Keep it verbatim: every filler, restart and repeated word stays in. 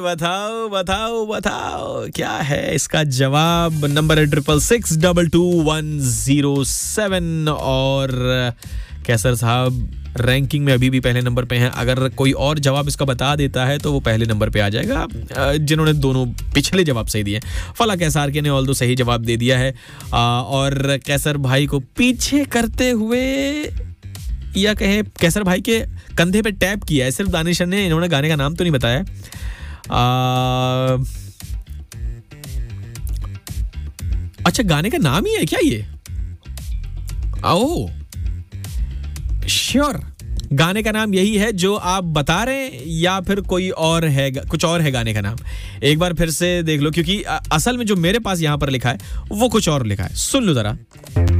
बताओ बताओ बताओ क्या है इसका जवाब। नंबर है triple six double two one zero seven. और कैसर साहब रैंकिंग में अभी भी पहले नंबर पे हैं। अगर कोई और जवाब इसका बता देता है तो वो पहले नंबर पे आ जाएगा, जिन्होंने दोनों पिछले जवाब सही दिए। फला कैसार के ने ऑल दो सही जवाब दे दिया है और कैसर भाई को पीछे करते हुए या कहे कैसर भाई के कंधे पे टैप किया है सिर्फ दानिश ने। इन्होंने गाने का नाम तो नहीं बताया। आ, अच्छा गाने का नाम ही है क्या ये? ओ श्योर गाने का नाम यही है जो आप बता रहे हैं या फिर कोई और है, कुछ और है गाने का नाम? एक बार फिर से देख लो क्योंकि असल में जो मेरे पास यहाँ पर लिखा है वो कुछ और लिखा है। सुन लो जरा।